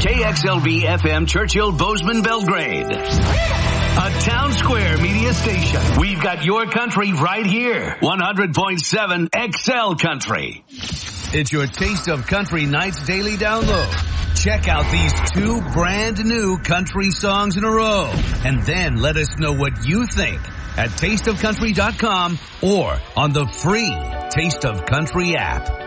KXLB FM Churchill Bozeman Belgrade. A Town Square media station. We've got your country right here. 100.7 XL Country. It's your Taste of Country Night's daily download. Check out these 2 brand new country songs in a row. And then let us know what you think at tasteofcountry.com or on the free Taste of Country app.